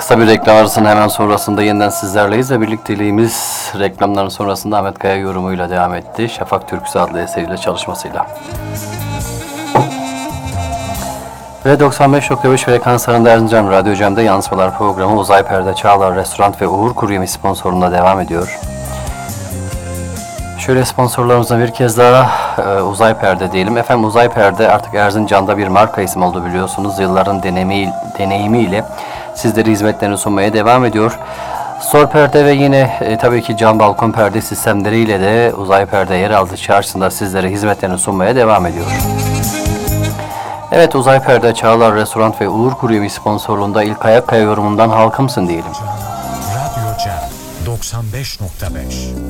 Kısa bir reklam arasının hemen sonrasında yeniden sizlerleyiz ve birlikteliğimiz reklamların sonrasında Ahmet Kaya yorumuyla devam etti. Şafak Türküsü adlı eseriyle çalışmasıyla. Ve 95.5 frekanslarında Erzincan Radyo Cem'de Yansımalar programı Uzay Perde, Çağlar Restoran ve Uğur Kuru Yemiş sponsorluğunda devam ediyor. Şöyle sponsorlarımızdan bir kez daha Uzay Perde diyelim. Efendim Uzay Perde artık Erzincan'da bir marka isim oldu biliyorsunuz. Yılların deneyimiyle sizlere hizmetlerini sunmaya devam ediyor. Store perde ve yine tabii ki cam balkon perde sistemleriyle de Uzay Perde Yeraltı Çarşısı'nda sizlere hizmetlerini sunmaya devam ediyor. Evet, Uzay Perde, Çağlar Restoran ve Uğur Kuru Yemiş sponsorluğunda İlk Ayak Kaya yorumundan halkımsın diyelim. Radyo Cem 95.5